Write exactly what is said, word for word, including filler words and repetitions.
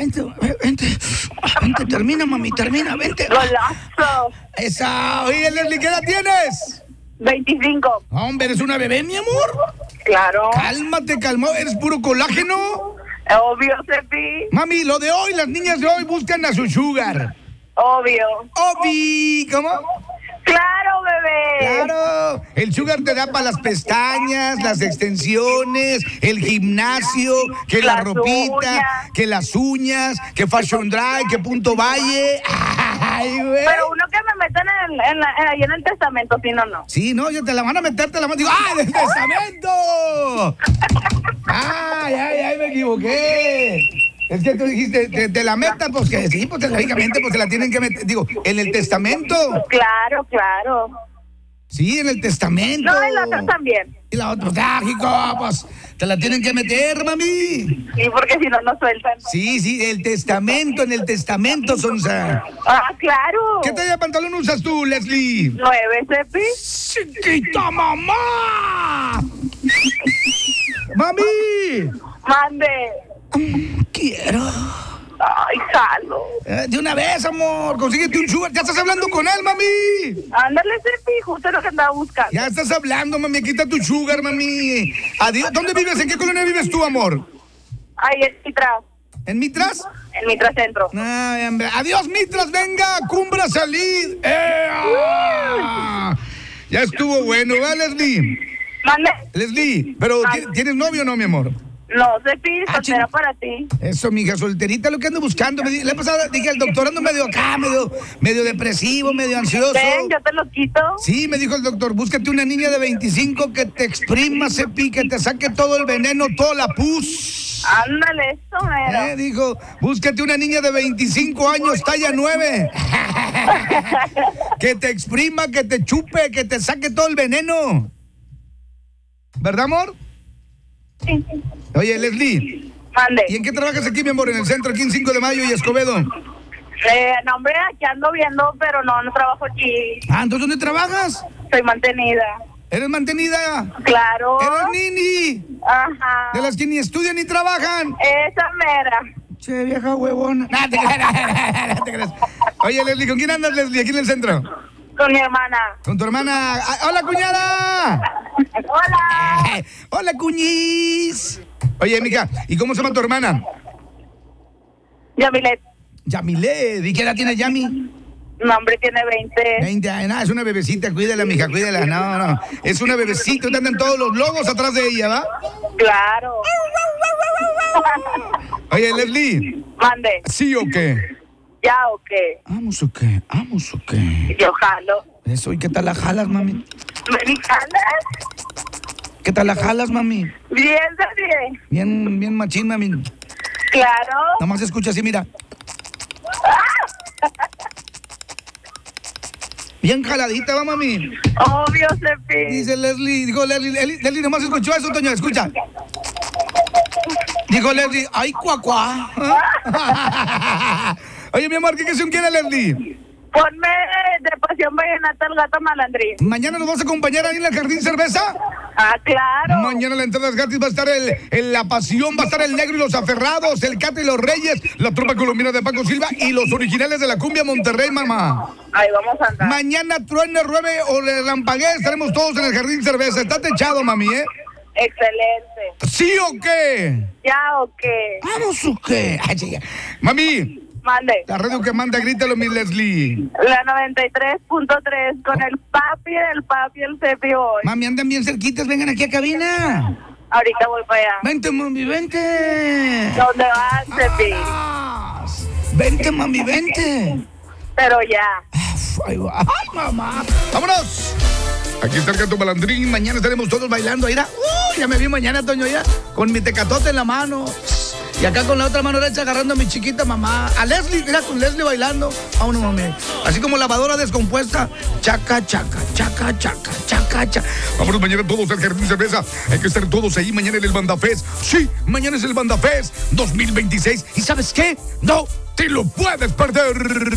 vente, vente, vente, termina, mami, termina, vente. Golazo. Esa, oye, Leslie, ¿qué edad tienes? veinticinco. Hombre, ¿eres una bebé, mi amor? Claro. Cálmate, calmado, ¿eres puro colágeno? Obvio, Cepi. Mami, lo de hoy, las niñas de hoy buscan a su sugar. Obvio. Obi, ¿cómo? Claro, bebé. Claro, el sugar te da para las pestañas, las extensiones, el gimnasio, que la Las ropita, uñas. que las uñas, que Fashion Drive, que Punto Valle. Ay, güey. Pero uno que me metan en, el- en la, en, ahí en el testamento, si no, no. Sí, no, yo te la van a meter, te la van a... Digo, ¡ah, del testamento! ¡Ay, ay, ay, me equivoqué! Es que tú dijiste, te, te la metan, pues que sí, pues lógicamente, pues se la tienen que meter. Digo, en el testamento. Claro, claro. Sí, en el testamento. No, en la otra también. Y la otra, pues, ah, hijo, pues te la tienen que meter, mami. Sí, porque si no, no sueltan. Sí, sí, el testamento, en el testamento, Sonsa. Ah, claro. ¿Qué talla de pantalón usas tú, Leslie? Nueve, Cepi. ¡Chiquita mamá! ¡Mami! Mande. Quiero. Ay, jalo. Eh, de una vez, amor, consíguete un sugar. Ya estás hablando con él, mami. Ándale, Cepi, justo lo que andaba buscando. Ya estás hablando, mami. Aquí está tu sugar, mami. Adiós. ¿Dónde vives? ¿En qué colonia vives tú, amor? Ahí en Mitras. ¿En Mitras? En Mitras Centro. Ay, hombre. Adiós, Mitras, venga, cumbra salid. ¡Eh! ¡Ah! Ya estuvo bueno, ¿verdad, Leslie? Mande. Leslie, pero Ay. ¿ti- ¿tienes novio o no, mi amor? No, Cepi, Ah, soltera ching- para ti. Eso, mija, solterita, lo que ando buscando. Me di- la pasada dije al doctor, ando medio acá, medio, medio depresivo, medio ansioso. Ven, yo te lo quito. Sí, me dijo el doctor, búscate una niña de veinticinco que te exprima, Cepi, que te saque todo el veneno, toda la pus. Ándale, eso mero. Eh, dijo, búscate una niña de veinticinco años, talla nueve. Que te exprima, que te chupe, que te saque todo el veneno. ¿Verdad, amor? Sí. Oye, Leslie, Mande. ¿y en qué trabajas aquí, mi amor? En el centro, aquí en cinco de mayo y Escobedo. Eh, no, hombre, aquí ando viendo, pero no, no trabajo aquí. Ah, ¿entonces dónde trabajas? Soy mantenida. ¿Eres mantenida? Claro. ¿Eres nini? Ajá. De las que ni estudian ni trabajan. Esa mera. Che, vieja huevona. No, te creas, no te creas. Oye, Leslie, ¿con quién andas, Leslie, aquí en el centro? Con mi hermana. Con tu hermana. Ah, ¡hola, cuñada! Hola. Eh, ¡hola, cuñiz! Oye, mija, ¿y cómo se llama tu hermana? Yamilet. Yamilet. ¿Y qué edad tiene Yami? No, hombre, tiene veinte. veinte años. No, es una bebecita, cuídala, mija, cuídala. No, no. Es una bebecita. Ahorita andan todos los lobos atrás de ella, ¿va? Claro. Oye, Leslie, Mande. ¿sí o qué? ¿Ya o qué? ¿Vamos o qué? ¿Vamos o qué? Yo jalo. Eso, ¿y qué tal la jalas, mami? ¿Me jalas? ¿Qué tal la jalas, mami? Bien, bien. Bien, bien machín, mami. Claro. Nomás escucha así, mira. Bien jaladita, va, mami. Obvio, Cepi. Dice Leslie, dijo Leslie, Leslie, Leslie nomás escuchó eso, Toño, escucha. Dijo Leslie, ay, cuacuá. Oye, mi amor, ¿qué canción quiere, Leslie? Ponme de Pasión Vallenata el gato malandrín. ¿Mañana nos vas a acompañar ahí en el Jardín Cerveza? Ah, claro. Mañana la entrada es gratis, va a estar el, el La Pasión, va a estar el Negro y los Aferrados, el Cate y los Reyes, la tropa colombiana de Paco Silva y los originales de la cumbia Monterrey, mamá. Ahí vamos a andar. Mañana truene, rueve o le lampaguee, estaremos todos en el Jardín Cerveza. Está techado, mami, ¿eh? Excelente. ¿Sí o qué? ¿Ya o qué? ¿Vamos o qué? Ay, chica. Mami, Mande. la radio que manda, grítalo, mi Leslie. La noventa y tres punto tres con el papi del papi el Cepi hoy. Mami, andan bien cerquitas, vengan aquí a cabina. Ahorita voy para allá. Vente, mami, vente. ¿Dónde vas, Cepi? Vas. Vente, mami, vente. Pero ya. Uf, ahí va. ¡Ay, mamá! ¡Vámonos! Aquí está el gato malandrín. Mañana estaremos todos bailando. Mira, uh, ya me vi mañana, Toño, ya. Con mi tecatote en la mano. Y acá con la otra mano derecha agarrando a mi chiquita mamá. A Leslie, mira, con Leslie bailando. Vámonos, mami. Así como lavadora descompuesta. Chaca, chaca, chaca, chaca, chaca, chaca. Vámonos mañana todos al Jardín Cerveza. Hay que estar todos ahí mañana en el Bandafest. Sí, mañana es el Bandafest dos mil veintiséis. ¿Y sabes qué? No te lo puedes perder.